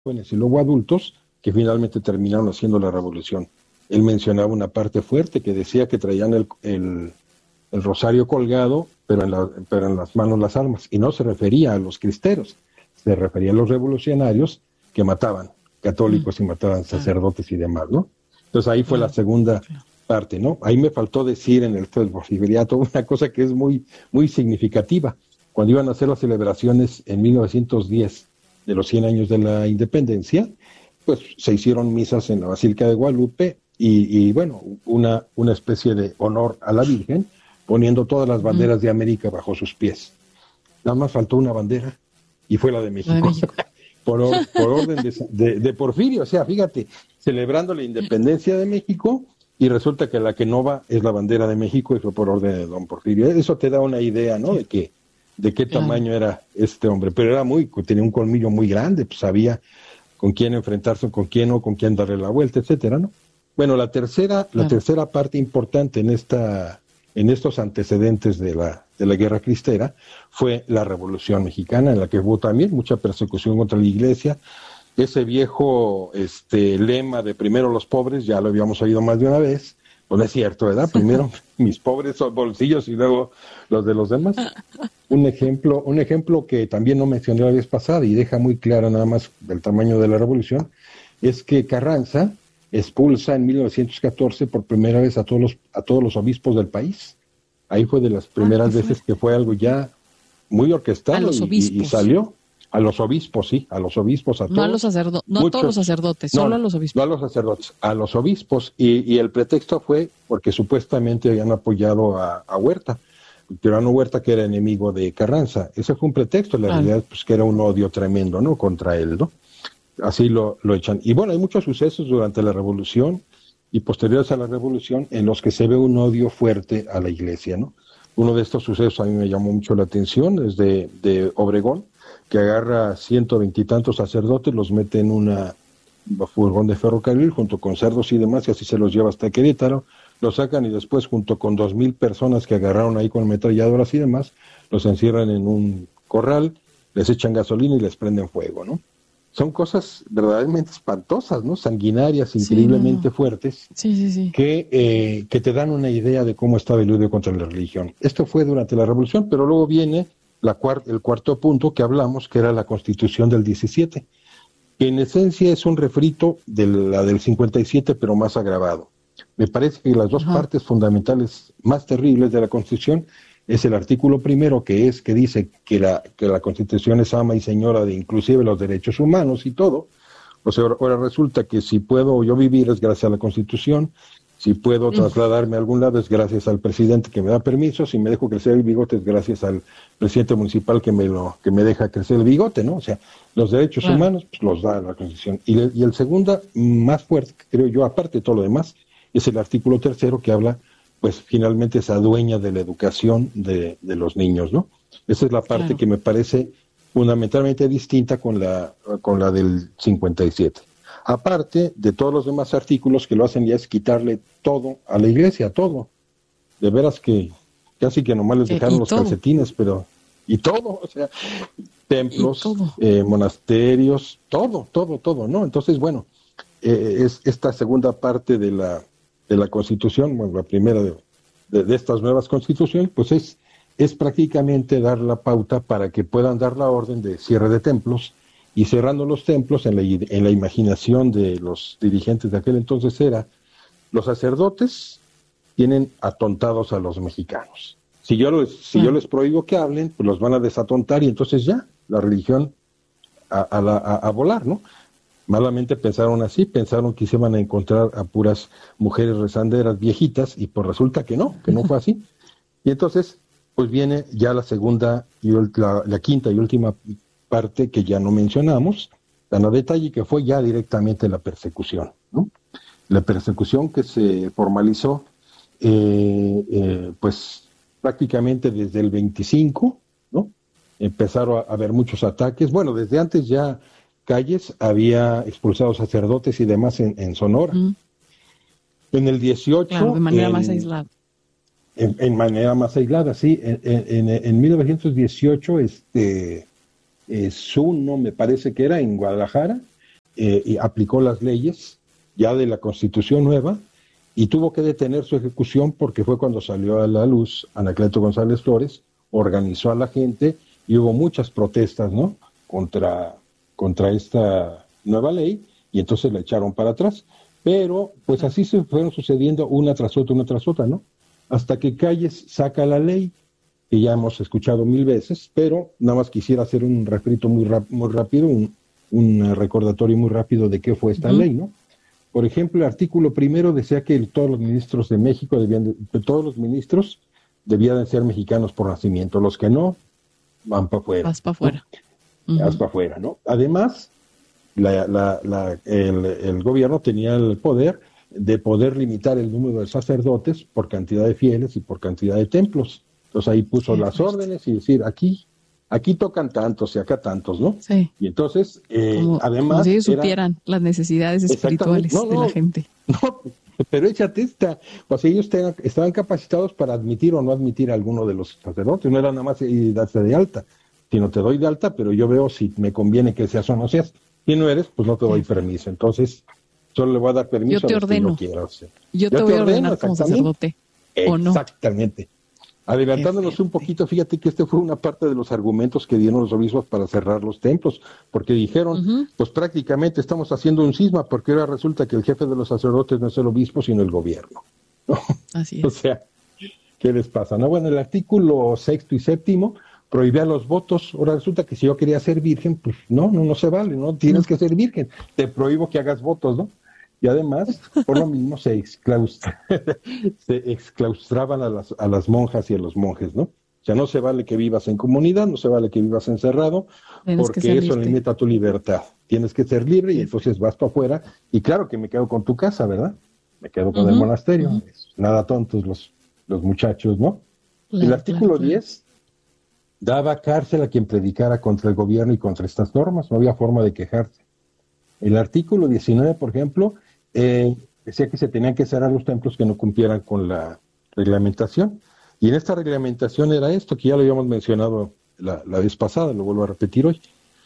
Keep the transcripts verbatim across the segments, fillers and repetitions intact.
jóvenes y luego adultos que finalmente terminaron haciendo la revolución. Él mencionaba una parte fuerte que decía que traían el, el, el rosario colgado, pero en, la, pero en las manos las armas, y no se refería a los cristeros, se refería a los revolucionarios que mataban católicos y mataban sacerdotes y demás, ¿no? Entonces ahí fue la segunda parte, ¿no? Ahí me faltó decir en el porfiriato una cosa que es muy, muy significativa. Cuando iban a hacer las celebraciones en mil novecientos diez de los cien años de la independencia, pues se hicieron misas en la Basílica de Guadalupe y, y bueno, una, una especie de honor a la Virgen, poniendo todas las banderas mm. de América bajo sus pies. Nada más faltó una bandera y fue la de México. La de México. por, or, por orden de, de, de Porfirio, o sea, fíjate, celebrando la independencia de México y resulta que la que no va es la bandera de México y fue por orden de don Porfirio. Eso te da una idea, ¿no? De que de qué tamaño era este hombre, pero era muy, tenía un colmillo muy grande, pues sabía con quién enfrentarse, con quién no, con quién darle la vuelta, etcétera, ¿no? Bueno, la tercera, claro. la tercera parte importante en esta, en estos antecedentes de la, de la guerra cristera fue la Revolución Mexicana, en la que hubo también mucha persecución contra la Iglesia. Ese viejo este lema de primero los pobres, ya lo habíamos oído más de una vez, pues no es cierto, ¿verdad? Primero mis pobres bolsillos y luego los de los demás. Un ejemplo, un ejemplo que también no mencioné la vez pasada y deja muy claro nada más del tamaño de la revolución, es que Carranza expulsa en mil novecientos catorce por primera vez a todos los, a todos los obispos del país. Ahí fue de las primeras ah, veces que fue algo ya muy orquestado y, y, y salió. A los obispos, sí, a los obispos, a todos. No a los sacerdotes, no muchos, a todos los sacerdotes, solo no, a los obispos. No a los sacerdotes, a los obispos. Y, y el pretexto fue porque supuestamente habían apoyado a, a Huerta, Tirano Huerta, que era enemigo de Carranza. Ese fue un pretexto, en la claro. realidad, pues que era un odio tremendo, ¿no? Contra él, ¿no? Así lo, lo echan. Y bueno, hay muchos sucesos durante la Revolución y posteriores a la Revolución en los que se ve un odio fuerte a la Iglesia, ¿no? Uno de estos sucesos a mí me llamó mucho la atención, es de, de Obregón, que agarra ciento veintitantos sacerdotes, los mete en una furgón de ferrocarril junto con cerdos y demás, y así se los lleva hasta Querétaro, los sacan y después junto con dos mil personas que agarraron ahí con ametralladoras y demás, los encierran en un corral, les echan gasolina y les prenden fuego, ¿no? Son cosas verdaderamente espantosas, ¿no? Sanguinarias, increíblemente sí, no. fuertes, sí, sí, sí. Que, eh, que te dan una idea de cómo estaba el odio contra la religión. Esto fue durante la Revolución, pero luego viene la cuart- el cuarto punto que hablamos, que era la Constitución del diecisiete, que en esencia es un refrito de la del cincuenta y siete, pero más agravado. Me parece que las dos Ajá. partes fundamentales más terribles de la Constitución es el artículo primero, que es que dice que la, que la Constitución es ama y señora de inclusive los derechos humanos y todo. O sea, ahora resulta que si puedo yo vivir es gracias a la Constitución, si puedo trasladarme a algún lado es gracias al presidente que me da permiso, si me dejo crecer el bigote es gracias al presidente municipal que me lo que me deja crecer el bigote, ¿no? O sea, los derechos claro. humanos pues, los da la Constitución. Y, le, y el segundo, más fuerte, creo yo, aparte de todo lo demás, es el artículo tercero que habla, pues finalmente se adueña de la educación de, de los niños, ¿no? Esa es la parte claro. que me parece fundamentalmente distinta con la, con la del cincuenta y siete. Aparte de todos los demás artículos que lo hacen ya es quitarle todo a la Iglesia, todo. De veras que casi que nomás les dejaron eh, los todo. calcetines, pero... Y todo, o sea, templos, eh, monasterios, todo, todo, todo, ¿no? Entonces, bueno, eh, es esta segunda parte de la de la Constitución, bueno, la primera de, de, de estas nuevas constituciones, pues es, es prácticamente dar la pauta para que puedan dar la orden de cierre de templos, y cerrando los templos, en la, en la imaginación de los dirigentes de aquel entonces era, los sacerdotes tienen atontados a los mexicanos. Si yo les, si ah. yo les prohíbo que hablen, pues los van a desatontar y entonces ya, la religión a, a, la, a, a volar, ¿no? Malamente pensaron así, pensaron que se iban a encontrar a puras mujeres rezanderas viejitas y pues resulta que no, que no fue así. Y entonces, pues viene ya la segunda y la, la quinta y última parte que ya no mencionamos, tan a detalle, que fue ya directamente la persecución, ¿no? La persecución que se formalizó, eh, eh, pues prácticamente desde el veinticinco, ¿no? Empezaron a haber muchos ataques, bueno, desde antes ya Calles había expulsado sacerdotes y demás en, en Sonora. Mm. En el dieciocho... Claro, de manera en, más aislada. En, en manera más aislada, sí. En, en, en mil novecientos dieciocho, este, eh, Zuno, me parece que era, en Guadalajara, eh, y aplicó las leyes ya de la Constitución nueva y tuvo que detener su ejecución porque fue cuando salió a la luz Anacleto González Flores, organizó a la gente y hubo muchas protestas, ¿no? Contra, contra esta nueva ley y entonces la echaron para atrás. Pero pues así se fueron sucediendo una tras otra, una tras otra, ¿no? Hasta que Calles saca la ley, que ya hemos escuchado mil veces, pero nada más quisiera hacer un refrito muy, rap- muy rápido, un, un recordatorio muy rápido de qué fue esta uh-huh. ley, ¿no? Por ejemplo, el artículo primero decía que todos los ministros de México debían, de, todos los ministros debían de ser mexicanos por nacimiento, los que no, van para afuera. Vas para afuera. ¿no? Uh-huh. Vas para afuera, ¿no? Además, la, la, la, el, el gobierno tenía el poder de poder limitar el número de sacerdotes por cantidad de fieles y por cantidad de templos. Entonces ahí puso sí, las justo. órdenes y decir, aquí aquí tocan tantos y acá tantos, ¿no? Sí. Y entonces, eh, como, además... Como si ellos supieran era... las necesidades espirituales no, no, de la gente. No, pero échate esta. O sea, ellos tengan, estaban capacitados para admitir o no admitir a alguno de los sacerdotes. No era nada más darse de alta, sino te doy de alta, pero yo veo si me conviene que seas o no seas. Si no eres, pues no te doy sí. permiso. Entonces, solo le voy a dar permiso yo te a los ordeno. que yo quiera. O sea, yo, yo te voy a ordenar como sacerdote, ¿o no? Exactamente. Adelantándonos un poquito, fíjate que este fue una parte de los argumentos que dieron los obispos para cerrar los templos, porque dijeron, uh-huh. pues prácticamente estamos haciendo un cisma, porque ahora resulta que el jefe de los sacerdotes no es el obispo, sino el gobierno. ¿no? Así es. O sea, ¿qué les pasa? No, bueno, el artículo sexto y séptimo prohibía los votos. Ahora resulta que si yo quería ser virgen, pues no, no, no se vale, no tienes no. que ser virgen. Te prohíbo que hagas votos, ¿no? Y además, por lo mismo, se, exclaustra, se exclaustraban a las, a las monjas y a los monjes, ¿no? O sea, no se vale que vivas en comunidad, no se vale que vivas encerrado, Tienes porque eso libre. limita tu libertad. Tienes que ser libre y entonces vas para afuera. Y claro que me quedo con tu casa, ¿verdad? Me quedo con uh-huh, el monasterio. Uh-huh. Nada tontos los, los muchachos, ¿no? Claro, el artículo claro, diez claro. daba cárcel a quien predicara contra el gobierno y contra estas normas. No había forma de quejarse. El artículo diecinueve, por ejemplo... Eh, decía que se tenían que cerrar los templos que no cumplieran con la reglamentación. Y en esta reglamentación era esto, que ya lo habíamos mencionado la, la vez pasada, lo vuelvo a repetir hoy.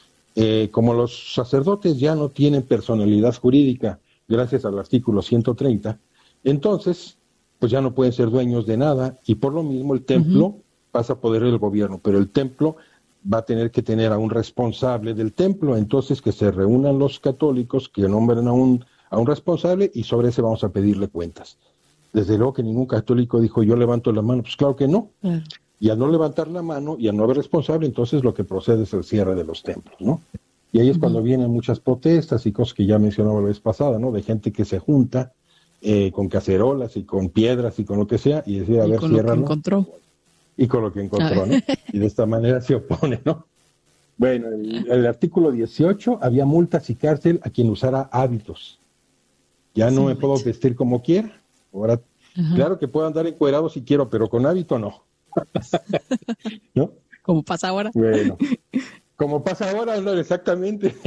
Eh, como los sacerdotes ya no tienen personalidad jurídica, gracias al artículo ciento treinta, entonces, pues ya no pueden ser dueños de nada, y por lo mismo el templo uh-huh. pasa a poder del gobierno, pero el templo va a tener que tener a un responsable del templo, entonces que se reúnan los católicos, que nombren a un a un responsable y sobre ese vamos a pedirle cuentas. Desde luego que ningún católico dijo yo levanto la mano, pues claro que no. Uh-huh. Y al no levantar la mano y al no haber responsable, entonces lo que procede es el cierre de los templos, ¿no? Y ahí es uh-huh. cuando vienen muchas protestas y cosas que ya mencionaba la vez pasada, ¿no? De gente que se junta eh, con cacerolas y con piedras y con lo que sea y decide, a ver, cierra, ¿no? Y con lo que encontró, ¿no? Y de esta manera se opone, ¿no? Bueno, el, el artículo dieciocho, había multas y cárcel a quien usara hábitos. Ya no sí, me puedo vestir como quiera. Ahora, uh-huh. claro que puedo andar encuerado si quiero, pero con hábito no. ¿No? Como pasa ahora. Bueno, como pasa ahora, no, exactamente.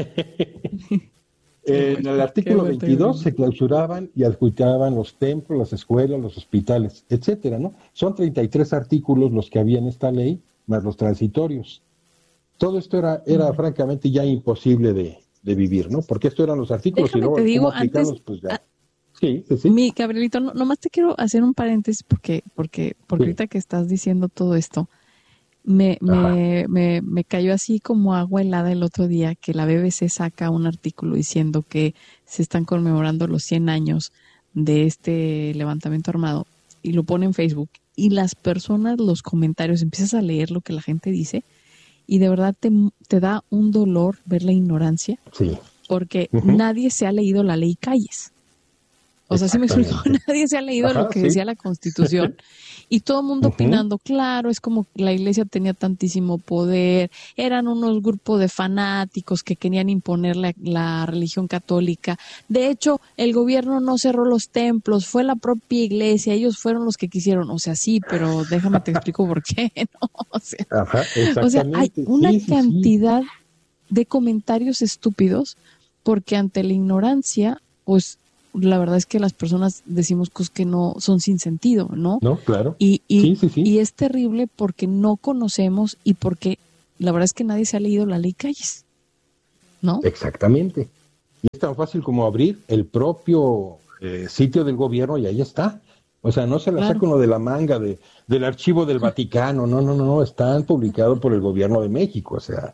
En el artículo veintidós se clausuraban y adjudicaban los templos, las escuelas, los hospitales, etcétera, ¿no? Son treinta y tres artículos los que había en esta ley, más los transitorios. Todo esto era, era uh-huh. francamente ya imposible de... de vivir, ¿no? Porque esto eran los artículos Déjame y luego te digo, cómo aplicarlos, antes, pues ya. A, sí, sí, sí. Mi Gabrielito, no, nomás te quiero hacer un paréntesis porque, porque, porque sí. ahorita que estás diciendo todo esto, me, me, me, me cayó así como agua helada el otro día que la B B C saca un artículo diciendo que se están conmemorando los cien años de este levantamiento armado y lo pone en Facebook y las personas, los comentarios, empiezas a leer lo que la gente dice. Y de verdad te, te da un dolor ver la ignorancia, sí. porque uh-huh. nadie se ha leído la ley Calles. O sea, sí me explico, nadie se ha leído Ajá, lo que sí. decía la Constitución y todo el mundo uh-huh. opinando, claro, es como la iglesia tenía tantísimo poder, eran unos grupos de fanáticos que querían imponer la, la religión católica. De hecho, el gobierno no cerró los templos, fue la propia iglesia, ellos fueron los que quisieron. O sea, sí, pero déjame te explico por qué, ¿no? O sea, Ajá, o sea hay una sí, cantidad sí, sí. de comentarios estúpidos porque ante la ignorancia, pues la verdad es que las personas decimos cosas que no son sin sentido, ¿no? No, claro. Y, y, sí, sí, sí. y es terrible porque no conocemos y porque la verdad es que nadie se ha leído la ley Calles, ¿no? Exactamente. Y es tan fácil como abrir el propio eh, sitio del gobierno y ahí está. O sea, no se la Claro. saca uno de la manga de, del archivo del Vaticano, no, no, no, no, están publicados por el gobierno de México, o sea,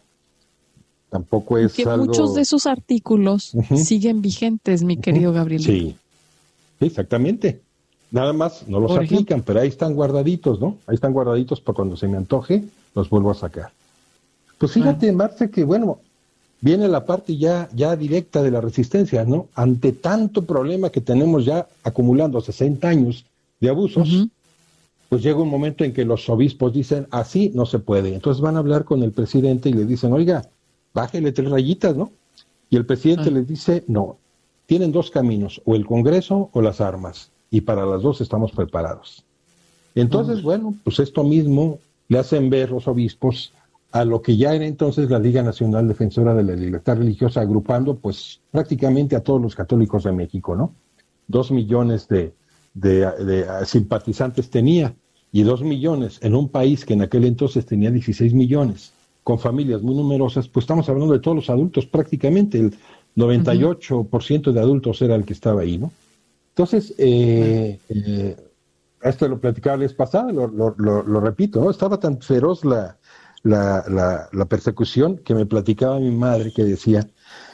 tampoco es que algo... muchos de esos artículos uh-huh. siguen vigentes, mi querido uh-huh. Gabriel. Sí, exactamente. Nada más no los por aplican, ejemplo. pero ahí están guardaditos, ¿no? Ahí están guardaditos para cuando se me antoje, los vuelvo a sacar. Pues fíjate, claro. Marce, que bueno, viene la parte ya, ya directa de la resistencia, ¿no? Ante tanto problema que tenemos ya acumulando sesenta años de abusos, uh-huh. pues llega un momento en que los obispos dicen, así no se puede. Entonces van a hablar con el presidente y le dicen, oiga, bájele tres rayitas, ¿no? Y el presidente uh-huh. les dice, no, tienen dos caminos, o el Congreso o las armas, y para las dos estamos preparados. Entonces, uh-huh. bueno, pues esto mismo le hacen ver los obispos a lo que ya era entonces la Liga Nacional Defensora de la Libertad Religiosa, agrupando pues prácticamente a todos los católicos de México, ¿no? Dos millones de, de, de simpatizantes tenía, y dos millones en un país que en aquel entonces tenía dieciséis millones, con familias muy numerosas, pues estamos hablando de todos los adultos prácticamente, el noventa y ocho por ciento de adultos era el que estaba ahí, ¿no? Entonces, eh, eh, esto lo platicaba la vez pasada, lo, lo, lo, lo repito, ¿no? Estaba tan feroz la, la, la, la persecución que me platicaba mi madre, que decía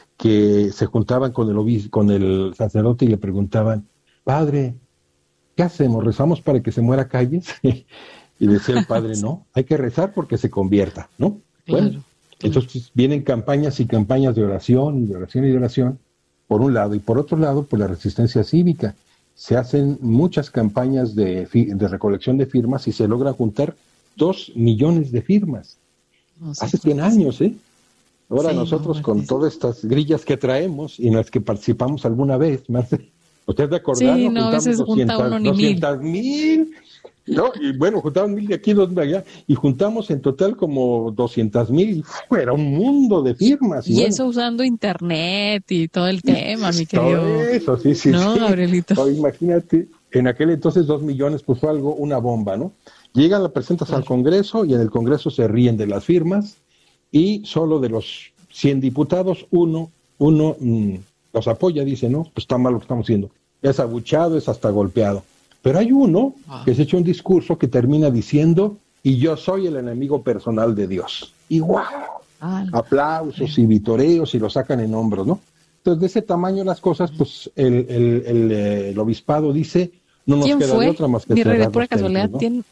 que se juntaban con el obis, con el sacerdote y le preguntaban, padre, ¿qué hacemos? ¿Rezamos para que se muera Calles? Y decía el padre, no, hay que rezar porque se convierta, ¿no? Claro, bueno, claro. Entonces vienen campañas y campañas de oración, de oración y de oración, por un lado, y por otro lado, por la resistencia cívica. Se hacen muchas campañas de, de recolección de firmas y se logra juntar dos millones de firmas. No sé, hace cien años, ¿eh? Ahora sí, nosotros no, con todas estas grillas que traemos y en las que participamos alguna vez, más, ¿usted de acordar? Sí, no, a veces junta uno ni mil. doscientos mil. No, y bueno, juntamos mil de aquí, dos de allá, y juntamos en total como doscientas mil, era un mundo de firmas. Y, y eso bueno, usando internet y todo el tema, mi querido. Todo eso, sí, sí, no, sí. Gabrielito. O imagínate, en aquel entonces dos millones, pues fue algo, una bomba, ¿no? Llegan, la presentas claro. al Congreso, y en el Congreso se ríen de las firmas, y solo de los cien diputados, uno, uno mmm, los apoya, dice, no, pues está mal lo que estamos haciendo. Es abuchado, es hasta golpeado. Pero hay uno wow. que se echa un discurso que termina diciendo, y yo soy el enemigo personal de Dios. Y wow, ah, aplausos sí. y vitoreos y lo sacan en hombros, ¿no? Entonces, de ese tamaño las cosas, pues el, el, el, el obispado dice, no nos queda fue? de otra más que Mi cerrar rey, de pura casualidad, templos, ¿no? tiene,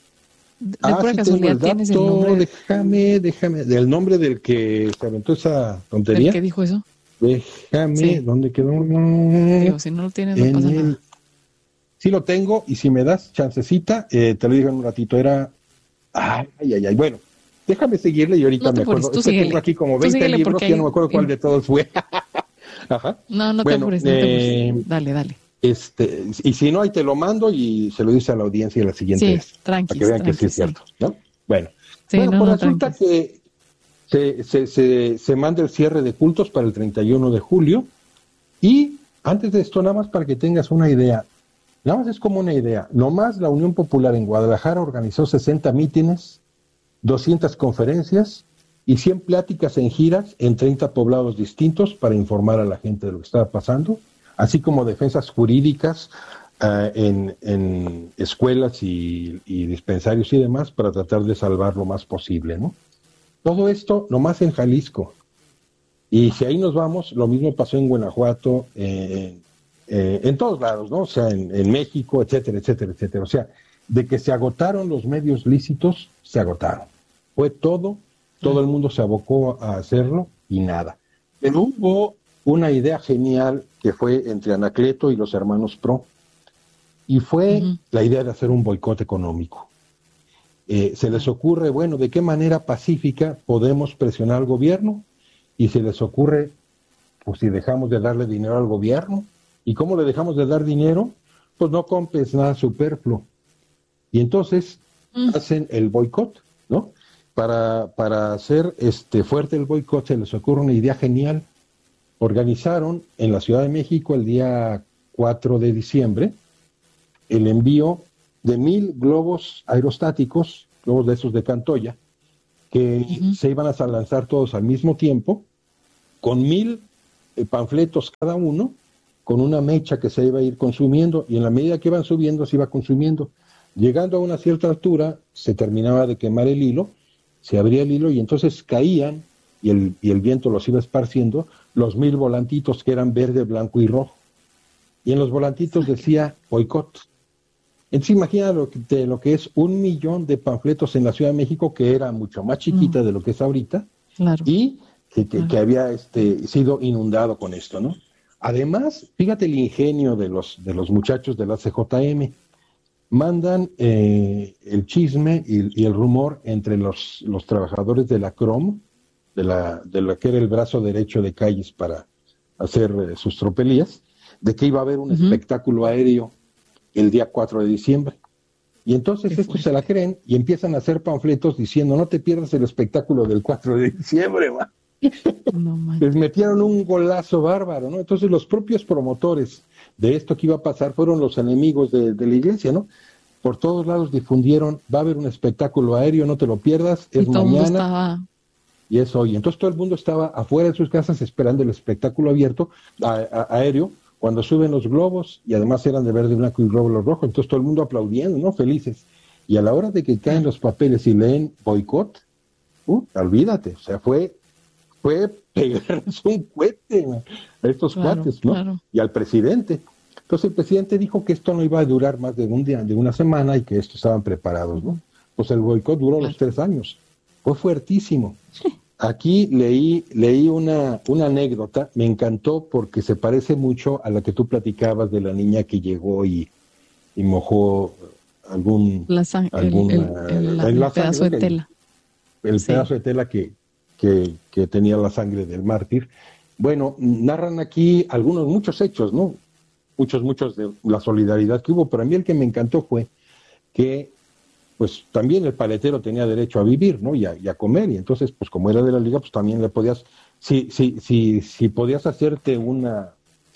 de ah, pura sí casualidad el tienes dato, el nombre. Déjame, déjame, del nombre del que se aventó esa tontería. ¿El que dijo eso? Déjame, sí. ¿dónde quedó? Digo, si no lo tienes, no pasa el... nada. Sí lo tengo, y si me das chancecita, eh, te lo digo en un ratito, era... Ay, ay, ay, bueno, déjame seguirle y ahorita no me acuerdo. Apures, es que tengo aquí como veinte libros, ya no me acuerdo cuál de todos fue. Ajá. No, no bueno, te apures, no eh, te apures. Dale, dale. Este, y si no, ahí te lo mando y se lo dice a la audiencia la siguiente sí, vez. Tranquis, para que vean tranquis, que sí es cierto, ¿no? Bueno, sí, bueno no, pues no, resulta tranquis. que se, se, se, se manda el cierre de cultos para el treinta y uno de julio, y antes de esto, nada más para que tengas una idea, nada más es como una idea, nomás la Unión Popular en Guadalajara organizó sesenta mítines, doscientas conferencias y cien pláticas en giras en treinta poblados distintos para informar a la gente de lo que estaba pasando, así como defensas jurídicas uh, en, en escuelas y, y dispensarios y demás para tratar de salvar lo más posible, ¿no? Todo esto nomás en Jalisco. Y si ahí nos vamos, lo mismo pasó en Guanajuato, eh, eh, en todos lados, ¿no? O sea, en, en México, etcétera, etcétera, etcétera. O sea, de que se agotaron los medios lícitos, se agotaron. Fue todo, todo el mundo se abocó a hacerlo y nada. Pero hubo una idea genial que fue entre Anacleto y los hermanos Pro, y fue uh-huh. la idea de hacer un boicot económico. Eh, se les ocurre, bueno, ¿de qué manera pacífica podemos presionar al gobierno? Y se les ocurre, pues si dejamos de darle dinero al gobierno. ¿Y cómo le dejamos de dar dinero? Pues no compres nada superfluo. Y entonces uh-huh. hacen el boicot, ¿no? Para, para hacer este fuerte el boicot se les ocurre una idea genial. Organizaron en la Ciudad de México el día cuatro de diciembre el envío de mil globos aerostáticos, globos de esos de Cantoya, que uh-huh. se iban a lanzar todos al mismo tiempo, con mil eh, panfletos cada uno con una mecha que se iba a ir consumiendo, y en la medida que iban subiendo se iba consumiendo. Llegando a una cierta altura, se terminaba de quemar el hilo, se abría el hilo y entonces caían, y el, y el viento los iba esparciendo, los mil volantitos que eran verde, blanco y rojo. Y en los volantitos decía boicot. Entonces imagina lo que, de lo que es un millón de panfletos en la Ciudad de México, que era mucho más chiquita mm. de lo que es ahorita, claro. y que, que, claro. que había este, sido inundado con esto, ¿no? Además, fíjate el ingenio de los, de los muchachos de la C J M. Mandan eh, el chisme y, y el rumor entre los, los trabajadores de la C R O M, de la, de la que era el brazo derecho de Calles para hacer eh, sus tropelías, de que iba a haber un uh-huh. espectáculo aéreo el día cuatro de diciembre. Y entonces Qué estos fuerte. se la creen y empiezan a hacer panfletos diciendo, no te pierdas el espectáculo del cuatro de diciembre, man. No, les metieron un golazo bárbaro, ¿no? Entonces los propios promotores de esto que iba a pasar fueron los enemigos de, de la iglesia, ¿no? Por todos lados difundieron, va a haber un espectáculo aéreo, no te lo pierdas, es mañana estaba... y es hoy. Entonces todo el mundo estaba afuera de sus casas esperando el espectáculo abierto, a, a, aéreo, cuando suben los globos, y además eran de verde, blanco y glóbulos rojos, entonces todo el mundo aplaudiendo, ¿no? Felices. Y a la hora de que caen los papeles y leen boicot, uh, olvídate, o sea, fue fue pegarles un cohete a estos claro, cuates, ¿no? Claro. Y al presidente. Entonces el presidente dijo que esto no iba a durar más de un día, de una semana, y que estos estaban preparados, ¿no? Pues el boicot duró claro. los tres años. Fue fuertísimo. Aquí leí, leí una, una anécdota, me encantó porque se parece mucho a la que tú platicabas de la niña que llegó y, y mojó algún, la sang- algún el, el, el, la, el, el pedazo de tela. El, el sí. pedazo de tela que, que, que tenía la sangre del mártir. Bueno, narran aquí algunos, muchos hechos, ¿no? Muchos, muchos de la solidaridad que hubo, pero a mí el que me encantó fue que pues también el paletero tenía derecho a vivir, ¿no? Y a, y a comer, y entonces, pues como era de la liga, pues también le podías, si, si, si, si podías hacerte una,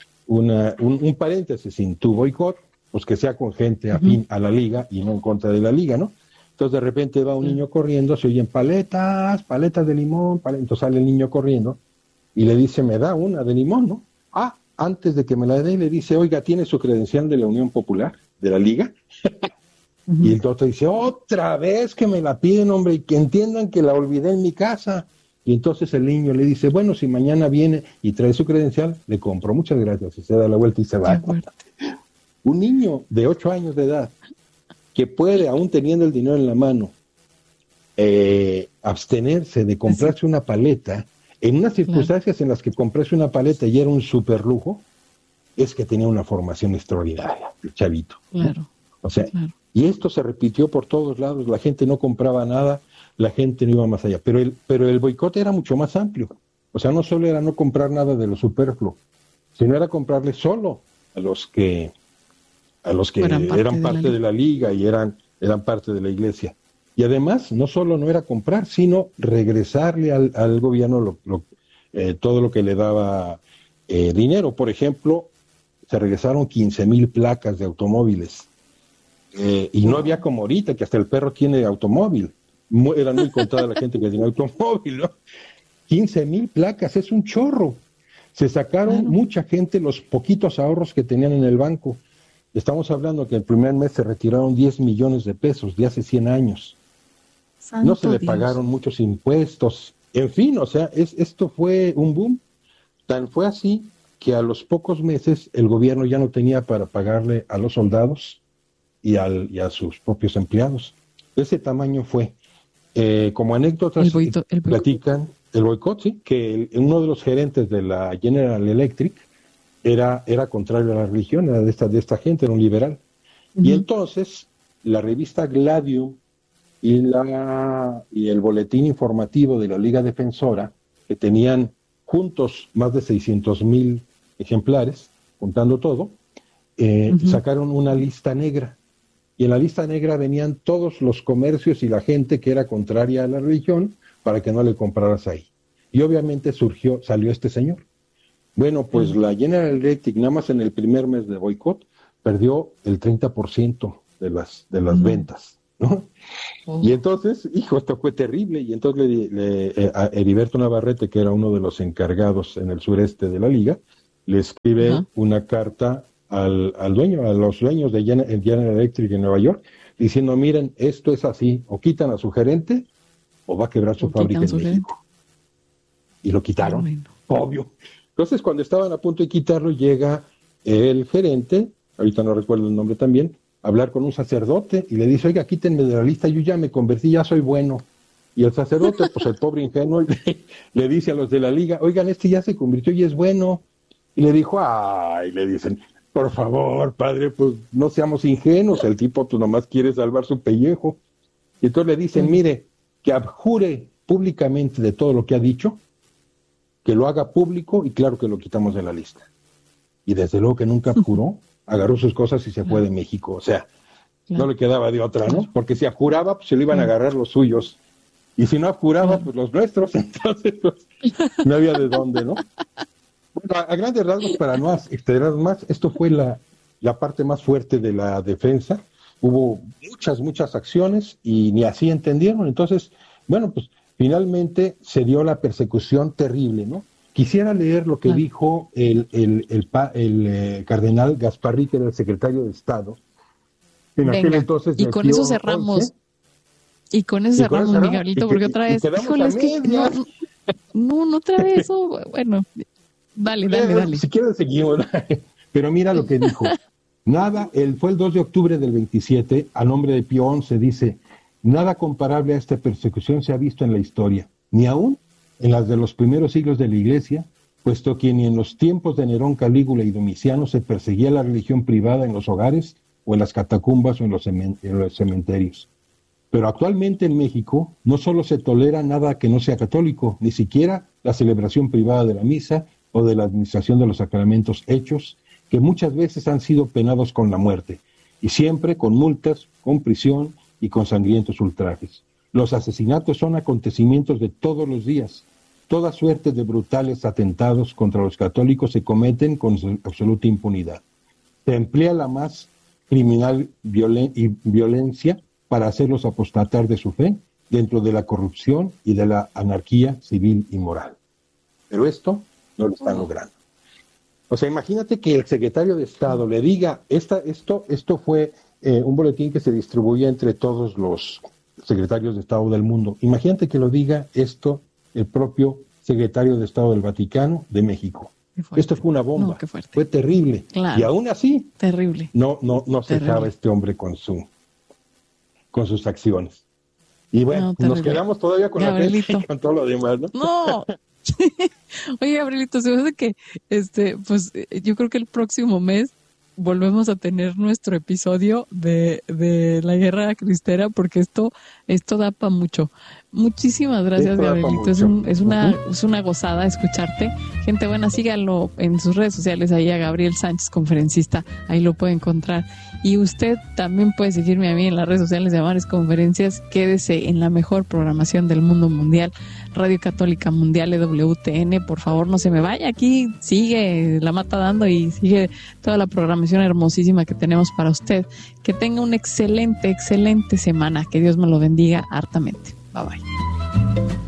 una, un, un paréntesis sin tu boicot, pues que sea con gente afín uh-huh. a la liga y no en contra de la liga, ¿no? Entonces de repente va un niño corriendo, se oyen paletas, paletas de limón, paletas, entonces sale el niño corriendo y le dice, me da una de limón, ¿no? Ah, antes de que me la dé, le dice, oiga, ¿tiene su credencial de la Unión Popular, de la liga? Uh-huh. Y el otro dice, otra vez que me la piden, hombre, y que entiendan que la olvidé en mi casa. Y entonces el niño le dice, bueno, si mañana viene y trae su credencial, le compro, muchas gracias, y se da la vuelta y se va. Un niño de ocho años de edad, que puede, aún teniendo el dinero en la mano, eh, abstenerse de comprarse una paleta, en unas circunstancias claro. en las que comprarse una paleta y era un super lujo, es que tenía una formación extraordinaria, el chavito. Claro. O sea, claro. Y esto se repitió por todos lados, la gente no compraba nada, la gente no iba más allá, pero el, pero el boicot era mucho más amplio, o sea, no solo era no comprar nada de lo superfluo, sino era comprarle solo a los que a los que eran parte, eran de, parte la de la liga y eran, eran parte de la iglesia. Y además, no solo no era comprar, sino regresarle al, al gobierno lo, lo, eh, todo lo que le daba eh, dinero. Por ejemplo, se regresaron quince mil placas de automóviles. Eh, y no había como ahorita, que hasta el perro tiene automóvil. Muy, era muy contada la gente que tenía automóvil, ¿no? quince mil placas, es un chorro. Se sacaron claro. mucha gente los poquitos ahorros que tenían en el banco. Estamos hablando que el primer mes se retiraron diez millones de pesos de hace cien años. Santo no se le Dios. Pagaron muchos impuestos. En fin, o sea, es, esto fue un boom. Tan fue así que a los pocos meses el gobierno ya no tenía para pagarle a los soldados y, al, y a sus propios empleados. De ese tamaño fue. Eh, como anécdotas el boito, el platican el boicot, sí, que el, uno de los gerentes de la General Electric era, era contrario a la religión, era de esta, de esta gente, era un liberal. Uh-huh. Y entonces la revista Gladium y, la, y el boletín informativo de la Liga Defensora, que tenían juntos más de seiscientos mil ejemplares, contando todo, eh, uh-huh. sacaron una lista negra. Y en la lista negra venían todos los comercios y la gente que era contraria a la religión para que no le compraras ahí. Y obviamente surgió, salió este señor. Bueno, pues uh-huh. la General Electric, nada más en el primer mes de boicot, perdió el treinta por ciento de las, de las uh-huh. ventas. ¿no? Oh. Y entonces, hijo, esto fue terrible, y entonces le, le, eh, a Heriberto Navarrete, que era uno de los encargados en el sureste de la liga, le escribe uh-huh. una carta al, al dueño, a los dueños de General Electric en Nueva York, diciendo, miren, esto es así, o quitan a su gerente, o va a quebrar su o fábrica en su México. Gerente. Y lo quitaron, bueno. obvio. Entonces, cuando estaban a punto de quitarlo, llega el gerente, ahorita no recuerdo el nombre también, a hablar con un sacerdote, y le dice, oiga, quítenme de la lista, yo ya me convertí, ya soy bueno. Y el sacerdote, pues el pobre ingenuo, le, le dice a los de la liga, oigan, este ya se convirtió y es bueno. Y le dijo, ay, le dicen, por favor, padre, pues no seamos ingenuos, el tipo pues nomás quiere salvar su pellejo. Y entonces le dicen, mm. mire, que abjure públicamente de todo lo que ha dicho, que lo haga público y claro que lo quitamos de la lista. Y desde luego que nunca abjuró, agarró sus cosas y se fue de México. O sea, claro. no le quedaba de otra, ¿no? Porque si abjuraba, pues se le iban a agarrar los suyos. Y si no abjuraba, pues los nuestros. Entonces, pues, no había de dónde, ¿no? Bueno, a, a grandes rasgos, para no extendernos más, esto fue la, la parte más fuerte de la defensa. Hubo muchas, muchas acciones y ni así entendieron. Entonces, bueno, pues finalmente se dio la persecución terrible, ¿no? Quisiera leer lo que ah. dijo el, el, el, el, el eh, cardenal Gasparrí, que era el secretario de Estado. En Venga, aquel entonces y con eso cerramos. once, y con eso y cerramos, con eso Miguelito, porque otra vez, híjole, es que no, no, no otra vez eso, bueno, dale, dale, dale. Si quieres seguimos, pero mira lo que dijo. Nada, el, fue el dos de octubre del veintisiete, a nombre de Pío once, dice, nada comparable a esta persecución se ha visto en la historia, ni aún en las de los primeros siglos de la Iglesia, puesto que ni en los tiempos de Nerón, Calígula y Domiciano se perseguía la religión privada en los hogares o en las catacumbas o en los, cemen- en los cementerios. Pero actualmente en México no solo se tolera nada que no sea católico, ni siquiera la celebración privada de la misa o de la administración de los sacramentos hechos, que muchas veces han sido penados con la muerte, y siempre con multas, con prisión y con sangrientos ultrajes. Los asesinatos son acontecimientos de todos los días. Toda suerte de brutales atentados contra los católicos se cometen con absoluta impunidad. Se emplea la más criminal violen- y violencia para hacerlos apostatar de su fe dentro de la corrupción y de la anarquía civil y moral. Pero esto no lo están logrando. O sea, imagínate que el secretario de Estado le diga, esta, esto, esto fue eh, un boletín que se distribuía entre todos los secretarios de Estado del mundo. Imagínate que lo diga esto el propio secretario de Estado del Vaticano de México. Esto fue una bomba, no, fue terrible. Claro. Y aún así, terrible. no, no, no cesaba este hombre con su, con sus acciones. Y bueno, no, nos quedamos todavía con Gabrielito. La prensa y con todo lo demás, ¿no? No. Oye, Gabrielito, se me hace que, este, pues, yo creo que el próximo mes volvemos a tener nuestro episodio de, de la guerra cristera, porque esto, esto da para mucho. Muchísimas gracias, esto Gabrielito. Es, un, es una, uh-huh. es una gozada escucharte. Gente buena, síganlo en sus redes sociales, ahí a Gabriel Sánchez, conferencista, ahí lo puede encontrar. Y usted también puede seguirme a mí en las redes sociales de Amares Conferencias. Quédese en la mejor programación del mundo mundial, Radio Católica Mundial, E W T N. Por favor, no se me vaya. Aquí sigue La Mata Dando y sigue toda la programación hermosísima que tenemos para usted. Que tenga una excelente, excelente semana. Que Dios me lo bendiga hartamente. Bye bye.